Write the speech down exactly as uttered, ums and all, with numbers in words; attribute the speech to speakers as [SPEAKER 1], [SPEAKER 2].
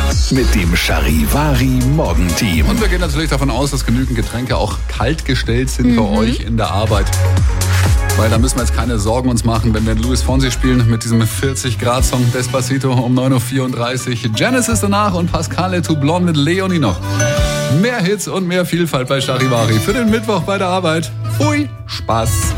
[SPEAKER 1] mit dem Charivari Morgenteam.
[SPEAKER 2] Und wir gehen natürlich davon aus, dass genügend Getränke auch kalt gestellt sind mhm. für euch in der Arbeit. Weil da müssen wir jetzt keine Sorgen uns machen, wenn wir Luis Fonsi spielen mit diesem vierzig Grad Song Despacito um neun Uhr vierunddreißig. Genesis danach und Pascal et Toublanc mit Leonie noch. Mehr Hits und mehr Vielfalt bei Charivari für den Mittwoch bei der Arbeit. Pfui, Spaß.